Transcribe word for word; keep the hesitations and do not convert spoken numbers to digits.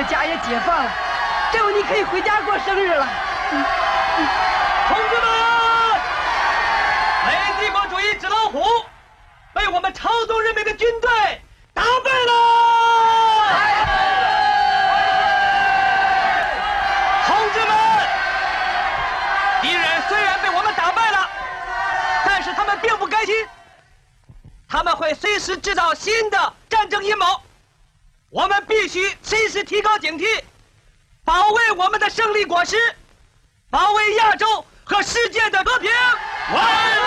家也解放了，这回你可以回家过生日了。嗯嗯、 同志们，美帝国主义纸老虎被我们超纵人民的军队打败了！同志们，敌人虽然被我们打败了，但是他们并不甘心，他们会随时制造新的战争阴谋。我们必须随时提高警惕，保卫我们的胜利果实，保卫亚洲和世界的和平。完。